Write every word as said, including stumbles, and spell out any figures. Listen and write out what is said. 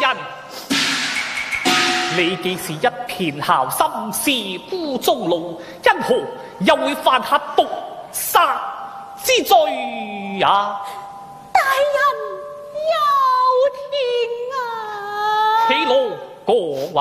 人，你既是一片孝心，是孤中路，因何又會犯下毒殺之罪啊？ 大人有聽啊！ 起路過話。